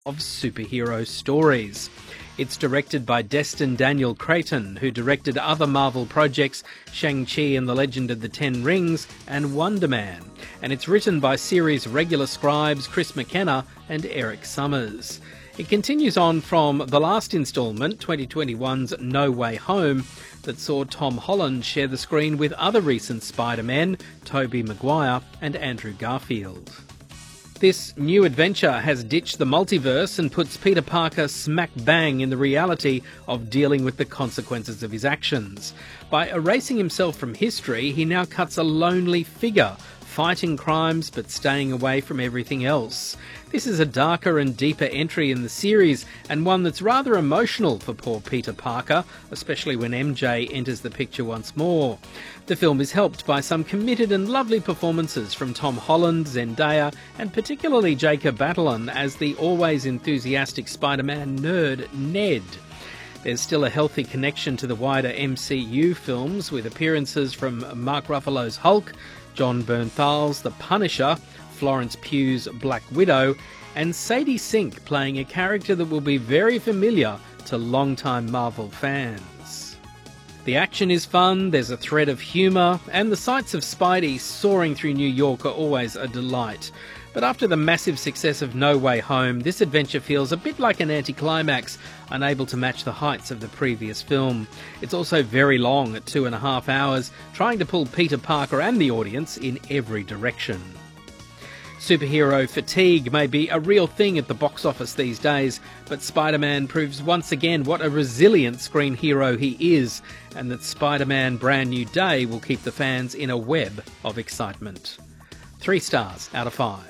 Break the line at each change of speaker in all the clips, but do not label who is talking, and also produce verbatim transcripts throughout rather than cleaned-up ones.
of superhero stories. It's directed by Destin Daniel Cretton, who directed other Marvel projects, Shang-Chi and the Legend of the Ten Rings and Wonder Man. And it's written by series regular scribes Chris McKenna and Eric Summers. It continues on from the last instalment, twenty twenty-one's No Way Home, that saw Tom Holland share the screen with other recent Spider-Men, Tobey Maguire and Andrew Garfield. This new adventure has ditched the multiverse and puts Peter Parker smack bang in the reality of dealing with the consequences of his actions. By erasing himself from history, he now cuts a lonely figure, fighting crimes but staying away from everything else. This is a darker and deeper entry in the series, and one that's rather emotional for poor Peter Parker, especially when M J enters the picture once more. The film is helped by some committed and lovely performances from Tom Holland, Zendaya, and particularly Jacob Batalon as the always enthusiastic Spider-Man nerd, Ned. There's still a healthy connection to the wider M C U films, with appearances from Mark Ruffalo's Hulk, Jon Bernthal's The Punisher, Florence Pugh's Black Widow, and Sadie Sink playing a character that will be very familiar to longtime Marvel fans. The action is fun, there's a thread of humour, and the sights of Spidey soaring through New York are always a delight. But after the massive success of No Way Home, this adventure feels a bit like an anticlimax, unable to match the heights of the previous film. It's also very long at two and a half hours, trying to pull Peter Parker and the audience in every direction. Superhero fatigue may be a real thing at the box office these days, but Spider-Man proves once again what a resilient screen hero he is, and that Spider-Man Brand New Day will keep the fans in a web of excitement. Three stars out of five.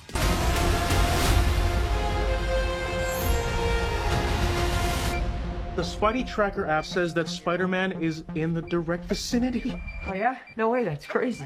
The Spidey Tracker app says that Spider-Man is in the direct vicinity.
Oh yeah? No way, that's crazy.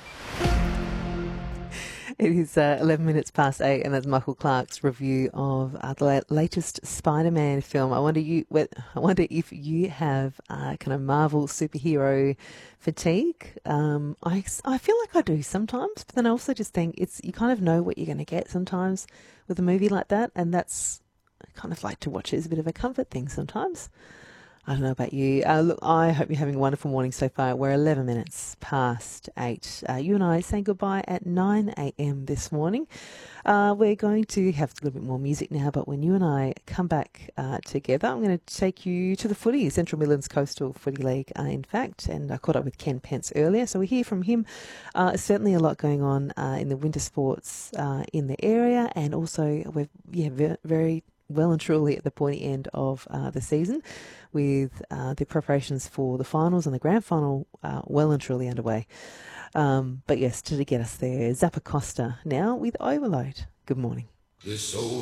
It is uh, eleven minutes past eight, and that's Michael Clark's review of uh, the la- latest Spider-Man film. I wonder you, I wonder if you have uh, kind of Marvel superhero fatigue. Um, I, I feel like I do sometimes, but then I also just think it's you kind of know what you're going to get sometimes with a movie like that, and that's I kind of like to watch it as a bit of a comfort thing sometimes. I don't know about you. Uh, look, I hope you're having a wonderful morning so far. We're eleven minutes past eight. Uh, you and I saying goodbye at nine a.m. this morning. Uh, we're going to have a little bit more music now, but when you and I come back uh, together, I'm going to take you to the footy, Central Midlands Coastal Footy League, uh, in fact, and I caught up with Ken Pence earlier, so we hear from him. Uh, certainly a lot going on uh, in the winter sports uh, in the area, and also we're yeah, very, very well and truly at the pointy end of uh, the season, with uh, the preparations for the finals and the grand final uh, well and truly underway. Um, but yes, to get us there, Zappa Costa now with Overload. Good morning.